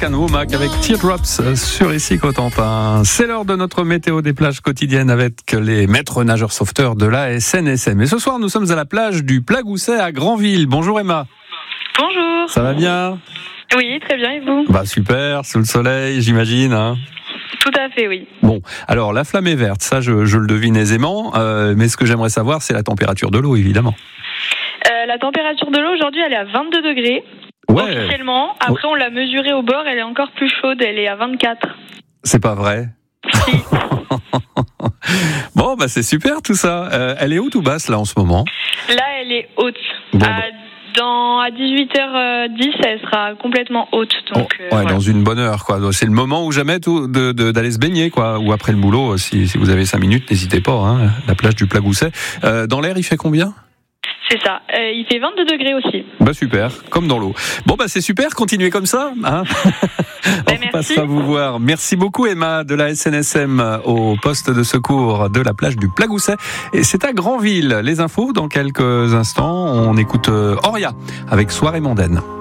Volcano Mac avec Teardrops sur ici Cotentin. C'est l'heure de notre météo des plages quotidiennes avec les maîtres nageurs sauveteurs de la SNSM. Et ce soir, nous sommes à la plage du Plagousset à Granville. Bonjour Emma. Bonjour. Ça va bien ? Oui, très bien, et vous ? Bah super, sous le soleil, j'imagine. Hein. Tout à fait, oui. Bon, alors la flamme est verte, ça je le devine aisément, mais ce que j'aimerais savoir, c'est la température de l'eau, évidemment. La température de l'eau, aujourd'hui, elle est à 22 degrés, officiellement. Après, on l'a mesurée au bord, elle est encore plus chaude, elle est à 24. C'est pas vrai ? Si. Bon, bah c'est super tout ça. Elle est haute ou basse, là, en ce moment ? Là, elle est haute. Bon, à 18h10, elle sera complètement haute. Donc, voilà. Dans une bonne heure, quoi. C'est le moment ou jamais d'aller se baigner, quoi. Ou après le boulot, si vous avez 5 minutes, n'hésitez pas. Hein, la plage du Plagousset. Dans l'air, il fait combien ? C'est ça. Il fait 22 degrés aussi. Bah super, comme dans l'eau. Bon bah c'est super, continuez comme ça. Hein. On passera vous voir. Merci beaucoup Emma de la SNSM au poste de secours de la plage du Plagousset. Et c'est à Granville. Les infos dans quelques instants. On écoute Auria avec Soirée mondaine.